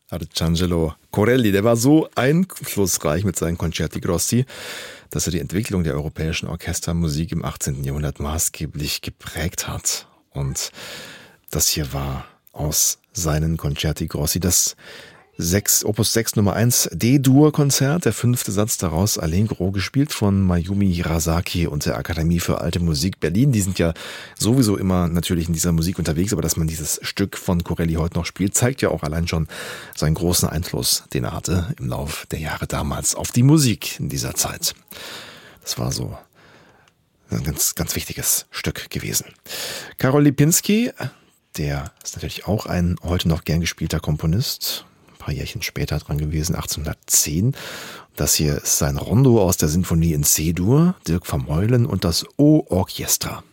Arcangelo Corelli, der war so einflussreich mit seinen Concerti Grossi, dass er die Entwicklung der europäischen Orchestermusik im 18. Jahrhundert maßgeblich geprägt hat. Und das hier war aus seinen Concerti Grossi das Opus 6 Nummer 1 D-Dur-Konzert, der 5. Satz daraus Allegro, gespielt von Mayumi Hirasaki und der Akademie für Alte Musik Berlin. Die sind ja sowieso immer natürlich in dieser Musik unterwegs, aber dass man dieses Stück von Corelli heute noch spielt, zeigt ja auch allein schon seinen großen Einfluss, den er hatte im Lauf der Jahre damals auf die Musik in dieser Zeit. Das war so ein ganz, ganz wichtiges Stück gewesen. Karol Lipinski, der ist natürlich auch ein heute noch gern gespielter Komponist, ein paar Jährchen später dran gewesen, 1810. Das hier ist sein Rondo aus der Sinfonie in C-Dur, Dirk Vermeulen und das O Orchestra.